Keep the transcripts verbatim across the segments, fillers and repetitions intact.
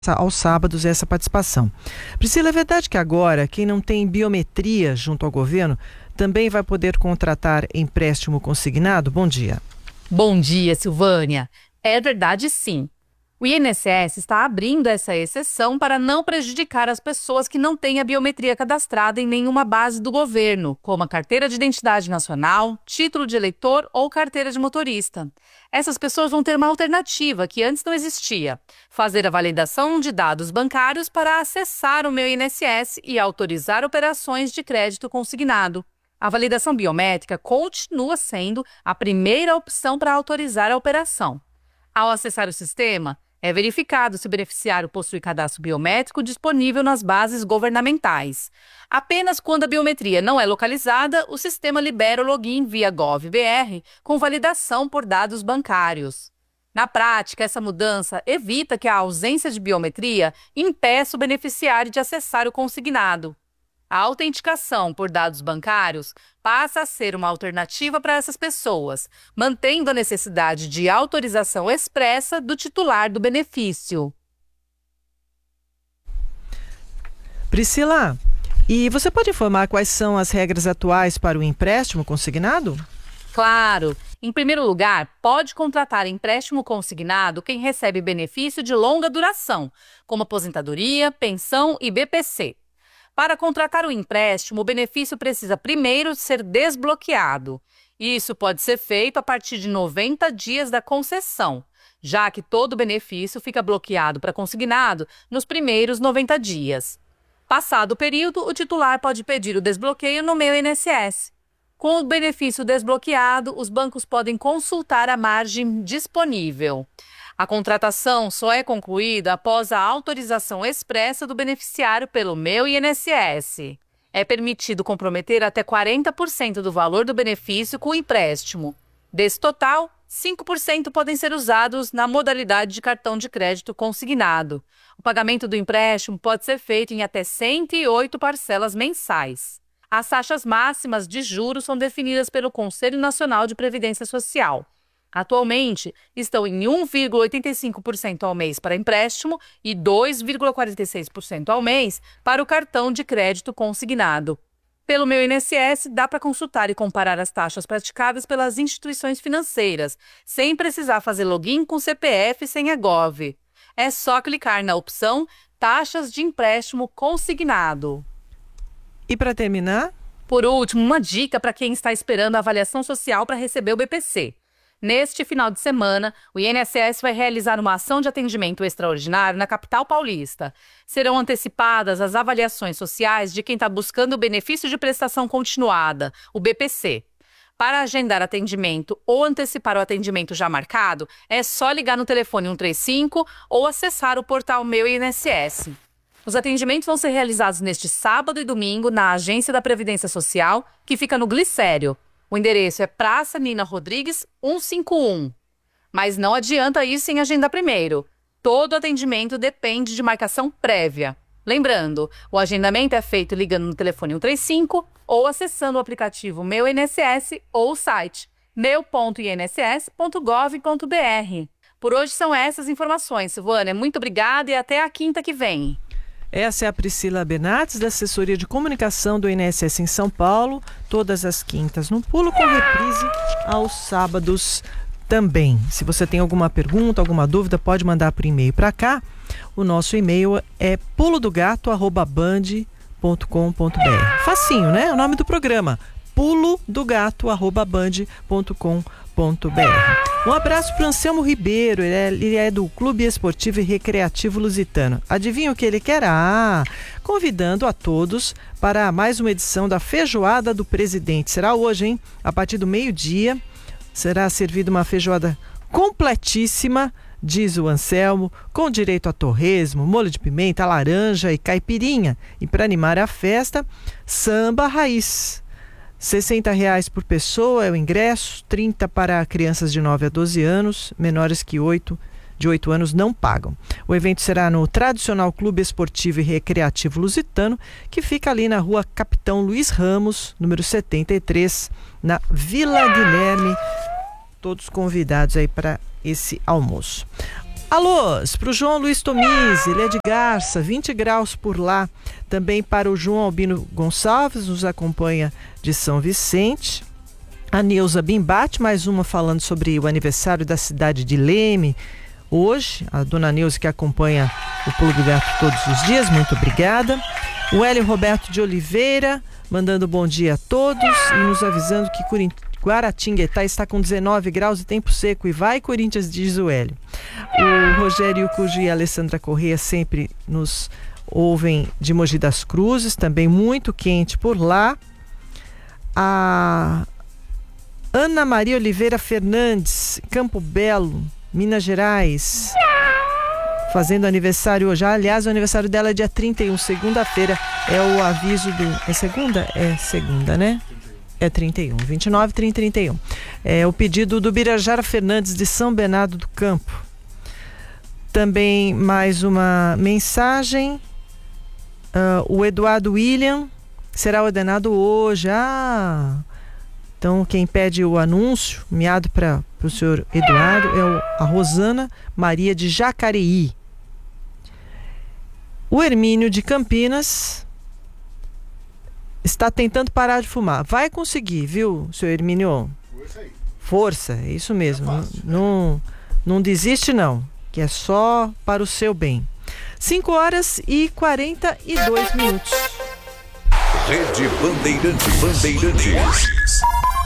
aos sábados essa participação. Priscila, é verdade que agora quem não tem biometria junto ao governo também vai poder contratar empréstimo consignado? Bom dia. Bom dia, Silvânia. É verdade, sim. O I N S S está abrindo essa exceção para não prejudicar as pessoas que não têm a biometria cadastrada em nenhuma base do governo, como a carteira de identidade nacional, título de eleitor ou carteira de motorista. Essas pessoas vão ter uma alternativa que antes não existia: fazer a validação de dados bancários para acessar o Meu I N S S e autorizar operações de crédito consignado. A validação biométrica continua sendo a primeira opção para autorizar a operação. Ao acessar o sistema, é verificado se o beneficiário possui cadastro biométrico disponível nas bases governamentais. Apenas quando a biometria não é localizada, o sistema libera o login via Gov.br com validação por dados bancários. Na prática, essa mudança evita que a ausência de biometria impeça o beneficiário de acessar o consignado. A autenticação por dados bancários passa a ser uma alternativa para essas pessoas, mantendo a necessidade de autorização expressa do titular do benefício. Priscila, e você pode informar quais são as regras atuais para o empréstimo consignado? Claro! Em primeiro lugar, pode contratar empréstimo consignado quem recebe benefício de longa duração, como aposentadoria, pensão e B P C. Para contratar o empréstimo, o benefício precisa primeiro ser desbloqueado. Isso pode ser feito a partir de noventa dias da concessão, já que todo benefício fica bloqueado para consignado nos primeiros noventa dias. Passado o período, o titular pode pedir o desbloqueio no Meu I N S S. Com o benefício desbloqueado, os bancos podem consultar a margem disponível. A contratação só é concluída após a autorização expressa do beneficiário pelo Meu I N S S. É permitido comprometer até quarenta por cento do valor do benefício com o empréstimo. Desse total, cinco por cento podem ser usados na modalidade de cartão de crédito consignado. O pagamento do empréstimo pode ser feito em até cento e oito parcelas mensais. As taxas máximas de juros são definidas pelo Conselho Nacional de Previdência Social. Atualmente, estão em um vírgula oitenta e cinco por cento ao mês para empréstimo e dois vírgula quarenta e seis por cento ao mês para o cartão de crédito consignado. Pelo Meu I N S S, dá para consultar e comparar as taxas praticadas pelas instituições financeiras, sem precisar fazer login com C P F e senha Gov. É só clicar na opção Taxas de Empréstimo Consignado. E para terminar? Por último, uma dica para quem está esperando a avaliação social para receber o B P C. Neste final de semana, o I N S S vai realizar uma ação de atendimento extraordinário na capital paulista. Serão antecipadas as avaliações sociais de quem está buscando o benefício de prestação continuada, o B P C. Para agendar atendimento ou antecipar o atendimento já marcado, é só ligar no telefone um três cinco ou acessar o portal Meu I N S S. Os atendimentos vão ser realizados neste sábado e domingo na Agência da Previdência Social, que fica no Glicério. O endereço é Praça Nina Rodrigues, cento e cinquenta e um. Mas não adianta ir sem agendar primeiro. Todo atendimento depende de marcação prévia. Lembrando, o agendamento é feito ligando no telefone um três cinco ou acessando o aplicativo Meu I N S S ou o site meu ponto i n s s ponto gov ponto b r. Por hoje são essas informações, Silvânia. Muito obrigada e até a quinta que vem. Essa é a Priscila Bernardes, da Assessoria de Comunicação do I N S S em São Paulo, todas as quintas no Pulo, com reprise aos sábados também. Se você tem alguma pergunta, alguma dúvida, pode mandar por e-mail para cá. O nosso e-mail é pulo do gato arroba band ponto com ponto b r. Facinho, né? O nome do programa, pulo do gato arroba band ponto com ponto b r. Um abraço para o Anselmo Ribeiro, ele é, ele é do Clube Esportivo e Recreativo Lusitano. Adivinha o que ele quer? Ah, convidando a todos para mais uma edição da Feijoada do Presidente. Será hoje, hein? A partir do meio-dia, será servida uma feijoada completíssima, diz o Anselmo, com direito a torresmo, molho de pimenta, laranja e caipirinha. E para animar a festa, samba raiz. sessenta reais por pessoa é o ingresso, trinta para crianças de nove a doze anos, menores que oito, de oito anos não pagam. O evento será no tradicional Clube Esportivo e Recreativo Lusitano, que fica ali na rua Capitão Luiz Ramos, número setenta e três, na Vila Guilherme. Todos convidados aí para esse almoço. Alôs, para o João Luiz Tomiz, ele é de Garça, vinte graus por lá. Também para o João Albino Gonçalves, nos acompanha de São Vicente. A Neuza Bimbate, mais uma falando sobre o aniversário da cidade de Leme. Hoje, a dona Neuza que acompanha o Pulo do Gato todos os dias, muito obrigada. O Hélio Roberto de Oliveira, mandando bom dia a todos e nos avisando que Curim... Guaratinguetá está com dezenove graus e tempo seco. E vai, Corinthians, diz o Hélio. O Rogério Cuji e a Alessandra Corrêa sempre nos ouvem de Mogi das Cruzes, também muito quente por lá. A Ana Maria Oliveira Fernandes, Campo Belo, Minas Gerais, fazendo aniversário hoje. Aliás, o aniversário dela é dia trinta e um, segunda-feira. É o aviso do... É segunda? É segunda, né? É trinta e um, vinte e nove, trinta, trinta e um. É o pedido do Birajara Fernandes de São Bernardo do Campo. Também mais uma mensagem. Uh, o Eduardo William será ordenado hoje. Ah, então quem pede o anúncio, miado para o senhor Eduardo, é o, a Rosana Maria de Jacareí. O Hermínio de Campinas está tentando parar de fumar. Vai conseguir, viu, seu Hermínio? Força aí. Força, é isso mesmo. É fácil, não, não, não desiste não, que é só para o seu bem. cinco horas e quarenta e dois minutos. Rede Bandeirantes. Bandeirantes.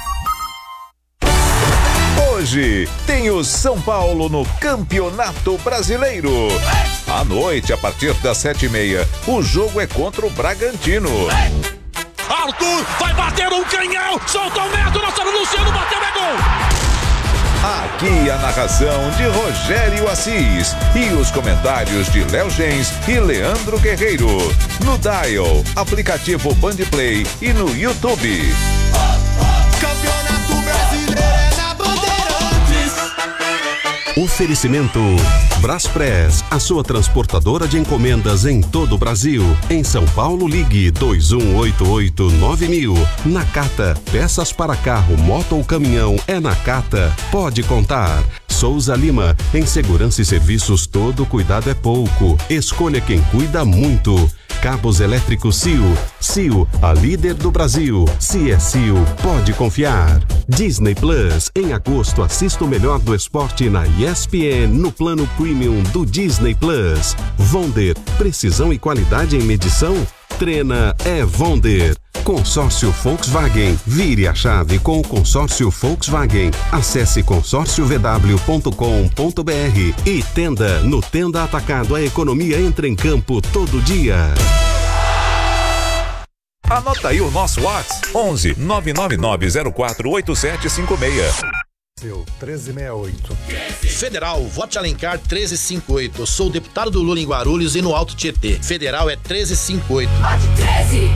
Hoje tem o São Paulo no Campeonato Brasileiro. À noite, a partir das sete e meia, o jogo é contra o Bragantino. Arthur vai bater um canhão, soltou o metro, nós estamos Luciano, bateu, é gol! Aqui a narração de Rogério Assis e os comentários de Léo Gens e Leandro Guerreiro. No Dial, aplicativo Bandplay e no YouTube. Campeonato Brasileiro é na Bandeirantes. Oferecimento Braspress, a sua transportadora de encomendas em todo o Brasil. Em São Paulo, ligue dois um oito oito nove mil. Nakata, peças para carro, moto ou caminhão, é Nakata. Pode contar. Souza Lima, em segurança e serviços todo cuidado é pouco. Escolha quem cuida muito. Cabos elétricos C I O. C I O, a líder do Brasil. Se é C I O, pode confiar. Disney Plus, em agosto assista o melhor do esporte na E S P N no plano Premium do Disney Plus. Vonder, precisão e qualidade em medição? Treina é Vonder. Consórcio Volkswagen. Vire a chave com o consórcio Volkswagen. Acesse consórcio v w ponto com ponto b r e Tenda. No Tenda Atacado, a economia entra em campo todo dia. Anota aí o nosso WhatsApp: onze nove nove nove zero quatro oito sete cinco seis. Seu treze sessenta e oito. Federal, vote Alencar treze cinquenta e oito. Eu sou o deputado do Lula em Guarulhos e no Alto Tietê. Federal é treze cinquenta e oito. Vote treze.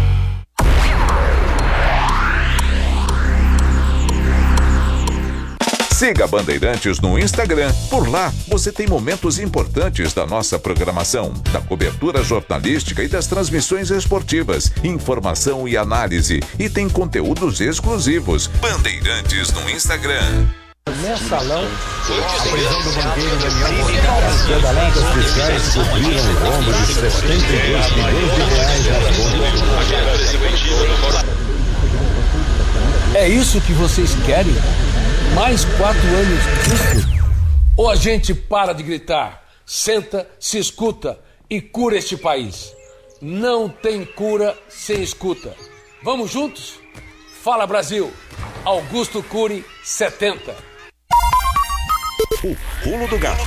Siga Bandeirantes no Instagram. Por lá, você tem momentos importantes da nossa programação, da cobertura jornalística e das transmissões esportivas, informação e análise. E tem conteúdos exclusivos. Bandeirantes no Instagram. Mensalão, a prisão do banqueiro Daniel Morgado, além dos fiscais cobriram o rombo de setenta e dois milhões de reais nas contas. É isso que vocês querem? Mais quatro anos disso? Ou a gente para de gritar, senta, se escuta e cura este país? Não tem cura sem escuta. Vamos juntos? Fala Brasil! Augusto Cury, setenta. O Pulo do Gato.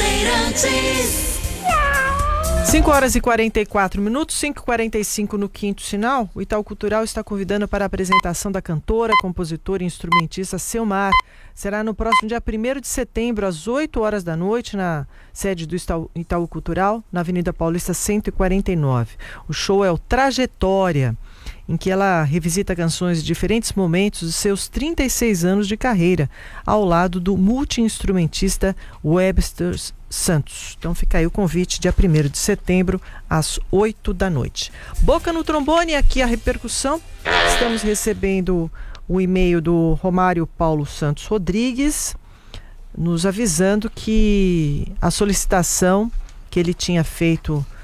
cinco horas e quarenta e quatro minutos, cinco e quarenta e cinco no Quinto Sinal. O Itaú Cultural está convidando para a apresentação da cantora, compositora e instrumentista Selmar. Será no próximo dia primeiro de setembro, às oito horas da noite, na sede do Itaú, Itaú Cultural, na Avenida Paulista cento e quarenta e nove. O show é o Trajetória, em que ela revisita canções de diferentes momentos de seus trinta e seis anos de carreira, ao lado do multi-instrumentista Webster Santos. Então fica aí o convite, dia primeiro de setembro, às oito da noite. Boca no trombone, aqui a repercussão. Estamos recebendo o e-mail do Romário Paulo Santos Rodrigues. nos avisando que a solicitação que ele tinha feito